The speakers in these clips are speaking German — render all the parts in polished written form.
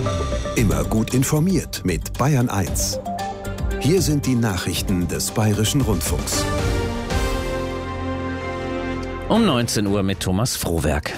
Immer gut informiert mit Bayern 1. Hier sind die Nachrichten des Bayerischen Rundfunks. Um 19 Uhr mit Thomas Frohwerk.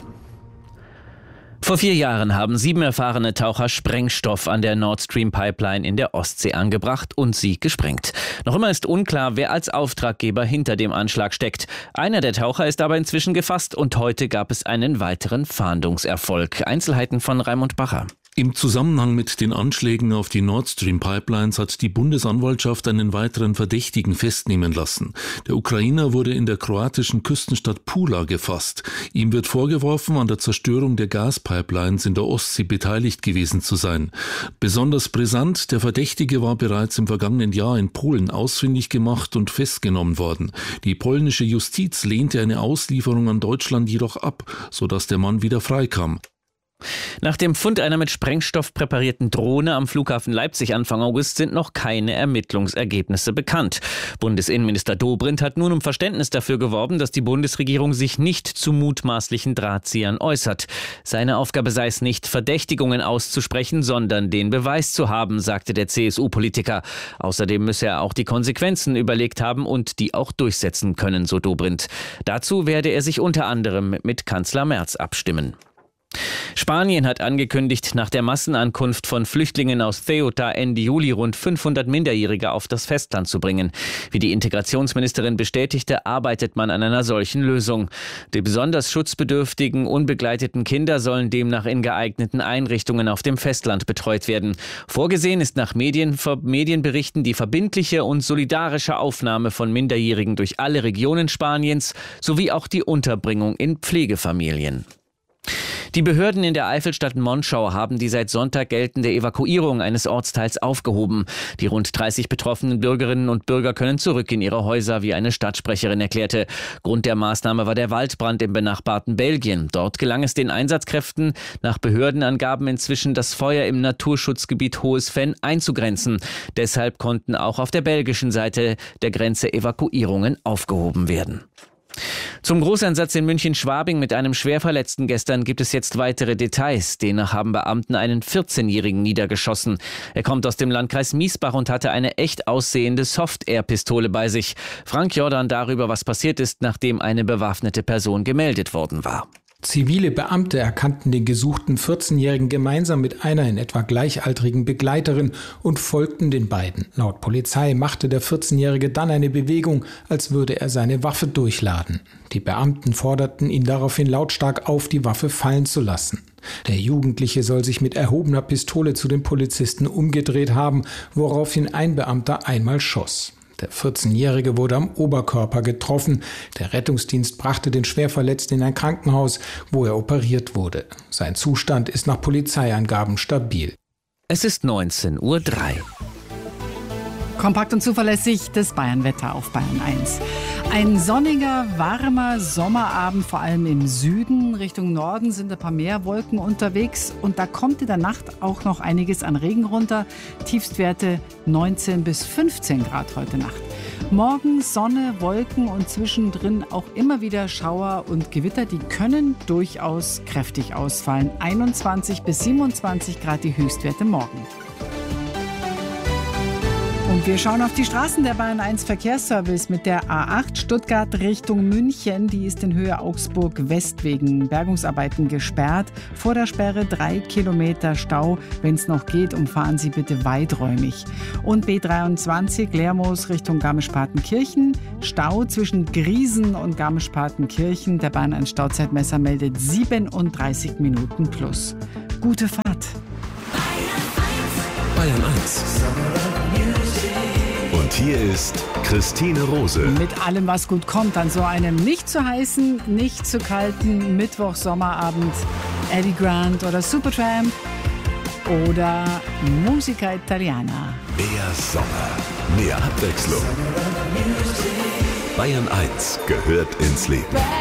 Vor 4 Jahren haben 7 erfahrene Taucher Sprengstoff an der Nord Stream Pipeline in der Ostsee angebracht und sie gesprengt. Noch immer ist unklar, wer als Auftraggeber hinter dem Anschlag steckt. Einer der Taucher ist aber inzwischen gefasst und heute gab es einen weiteren Fahndungserfolg. Einzelheiten von Raimund Bacher. Im Zusammenhang mit den Anschlägen auf die Nord Stream Pipelines hat die Bundesanwaltschaft einen weiteren Verdächtigen festnehmen lassen. Der Ukrainer wurde in der kroatischen Küstenstadt Pula gefasst. Ihm wird vorgeworfen, an der Zerstörung der Gaspipelines in der Ostsee beteiligt gewesen zu sein. Besonders brisant, der Verdächtige war bereits im vergangenen Jahr in Polen ausfindig gemacht und festgenommen worden. Die polnische Justiz lehnte eine Auslieferung an Deutschland jedoch ab, sodass der Mann wieder freikam. Nach dem Fund einer mit Sprengstoff präparierten Drohne am Flughafen Leipzig Anfang August sind noch keine Ermittlungsergebnisse bekannt. Bundesinnenminister Dobrindt hat nun um Verständnis dafür geworben, dass die Bundesregierung sich nicht zu mutmaßlichen Drahtziehern äußert. Seine Aufgabe sei es nicht, Verdächtigungen auszusprechen, sondern den Beweis zu haben, sagte der CSU-Politiker. Außerdem müsse er auch die Konsequenzen überlegt haben und die auch durchsetzen können, so Dobrindt. Dazu werde er sich unter anderem mit Kanzler Merz abstimmen. Spanien hat angekündigt, nach der Massenankunft von Flüchtlingen aus Ceuta Ende Juli rund 500 Minderjährige auf das Festland zu bringen. Wie die Integrationsministerin bestätigte, arbeitet man an einer solchen Lösung. Die besonders schutzbedürftigen, unbegleiteten Kinder sollen demnach in geeigneten Einrichtungen auf dem Festland betreut werden. Vorgesehen ist nach Medienberichten die verbindliche und solidarische Aufnahme von Minderjährigen durch alle Regionen Spaniens sowie auch die Unterbringung in Pflegefamilien. Die Behörden in der Eifelstadt Monschau haben die seit Sonntag geltende Evakuierung eines Ortsteils aufgehoben. Die rund 30 betroffenen Bürgerinnen und Bürger können zurück in ihre Häuser, wie eine Stadtsprecherin erklärte. Grund der Maßnahme war der Waldbrand im benachbarten Belgien. Dort gelang es den Einsatzkräften, nach Behördenangaben inzwischen das Feuer im Naturschutzgebiet Hohes Venn einzugrenzen. Deshalb konnten auch auf der belgischen Seite der Grenze Evakuierungen aufgehoben werden. Zum Großeinsatz in München-Schwabing mit einem Schwerverletzten gestern gibt es jetzt weitere Details. Demnach haben Beamten einen 14-Jährigen niedergeschossen. Er kommt aus dem Landkreis Miesbach und hatte eine echt aussehende Soft-Air-Pistole bei sich. Frank Jordan darüber, was passiert ist, nachdem eine bewaffnete Person gemeldet worden war. Zivile Beamte erkannten den gesuchten 14-Jährigen gemeinsam mit einer in etwa gleichaltrigen Begleiterin und folgten den beiden. Laut Polizei machte der 14-Jährige dann eine Bewegung, als würde er seine Waffe durchladen. Die Beamten forderten ihn daraufhin lautstark auf, die Waffe fallen zu lassen. Der Jugendliche soll sich mit erhobener Pistole zu den Polizisten umgedreht haben, woraufhin ein Beamter einmal schoss. Der 14-Jährige wurde am Oberkörper getroffen. Der Rettungsdienst brachte den Schwerverletzten in ein Krankenhaus, wo er operiert wurde. Sein Zustand ist nach Polizeiangaben stabil. Es ist 19:03 Uhr. Kompakt und zuverlässig das Bayern-Wetter auf Bayern 1. Ein sonniger, warmer Sommerabend, vor allem im Süden. Richtung Norden sind ein paar mehr Wolken unterwegs und da kommt in der Nacht auch noch einiges an Regen runter. Tiefstwerte 19 bis 15 Grad heute Nacht. Morgen Sonne, Wolken und zwischendrin auch immer wieder Schauer und Gewitter. Die können durchaus kräftig ausfallen. 21 bis 27 Grad die Höchstwerte morgen. Und wir schauen auf die Straßen. Der Bayern 1 Verkehrsservice mit der A8 Stuttgart Richtung München. Die ist in Höhe Augsburg West wegen Bergungsarbeiten gesperrt. Vor der Sperre 3 Kilometer Stau. Wenn es noch geht, umfahren Sie bitte weiträumig. Und B23 Lermoos Richtung Garmisch-Partenkirchen. Stau zwischen Griesen und Garmisch-Partenkirchen. Der Bayern 1 Stauzeitmesser meldet 37 Minuten plus. Gute Fahrt. Bayern 1. Und hier ist Christine Rose. Mit allem, was gut kommt, an so einem nicht zu heißen, nicht zu kalten Mittwoch-Sommerabend. Eddie Grant oder Supertramp oder Musica Italiana. Mehr Sommer, mehr Abwechslung. Bayern 1 gehört ins Leben.